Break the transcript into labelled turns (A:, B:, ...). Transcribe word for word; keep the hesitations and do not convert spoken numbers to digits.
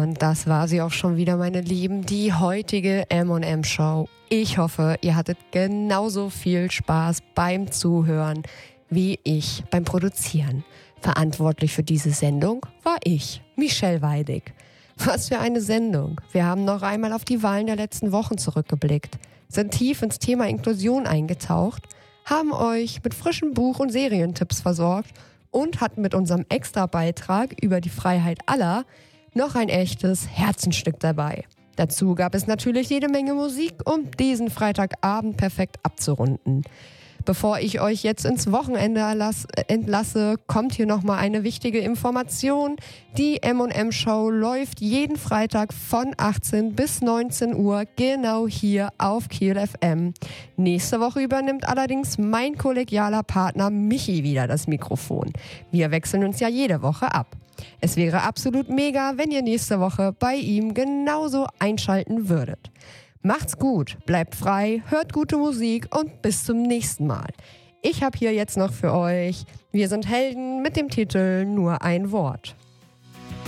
A: Und das war sie auch schon wieder, meine Lieben, die heutige M und M Show. Ich hoffe, ihr hattet genauso viel Spaß beim Zuhören wie ich beim Produzieren. Verantwortlich für diese Sendung war ich, Michelle Weidig. Was für eine Sendung. Wir haben noch einmal auf die Wahlen der letzten Wochen zurückgeblickt, sind tief ins Thema Inklusion eingetaucht, haben euch mit frischen Buch- und Serientipps versorgt und hatten mit unserem Extra-Beitrag über die Freiheit aller noch ein echtes Herzensstück dabei. Dazu gab es natürlich jede Menge Musik, um diesen Freitagabend perfekt abzurunden. Bevor ich euch jetzt ins Wochenende entlasse, kommt hier nochmal eine wichtige Information. Die M und M Show läuft jeden Freitag von achtzehn bis neunzehn Uhr genau hier auf Kiel F M. Nächste Woche übernimmt allerdings mein kollegialer Partner Michi wieder das Mikrofon. Wir wechseln uns ja jede Woche ab. Es wäre absolut mega, wenn ihr nächste Woche bei ihm genauso einschalten würdet. Macht's gut, bleibt frei, hört gute Musik und bis zum nächsten Mal. Ich habe hier jetzt noch für euch Wir sind Helden mit dem Titel Nur ein Wort.